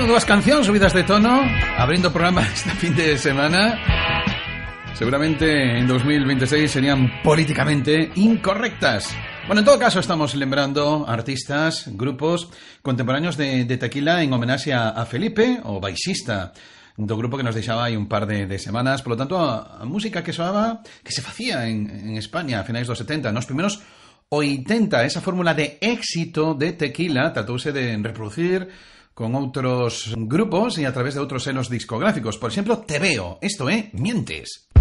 Bueno, dúas cancións subidas de tono, abrindo o programa este fin de semana. Seguramente en 2026 serían políticamente incorrectas. Bueno, en todo caso estamos lembrando artistas, grupos contemporáneos de Tequila en homenaxe a Felipe, o baixista do grupo que nos deixaba hai un par de semanas. Por lo tanto, a música que soaba, que se facía en España a finais dos 70, nos primeros 80, esa fórmula de éxito de Tequila tratouse de reproducir con outros grupos e a través de outros senos discográficos. Por exemplo, Te Veo, isto é Mientes.